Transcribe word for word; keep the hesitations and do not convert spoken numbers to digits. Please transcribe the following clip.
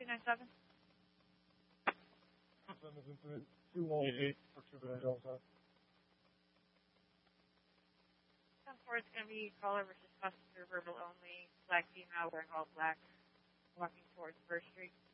nine seven. Seven is into two one eight for Trooper Delta. ten four, it's going to be caller versus passenger, verbal only, black female wearing all black, walking towards First Street.